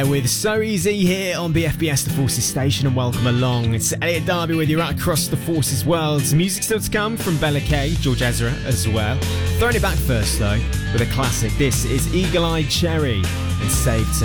With So Easy here on BFBS The Forces station, and welcome along. It's Elliot Darby with you right across the Forces world. Music still to come from Bella Kay, George Ezra as well. Throwing it back first though with a classic. This is Eagle Eye Cherry and Saved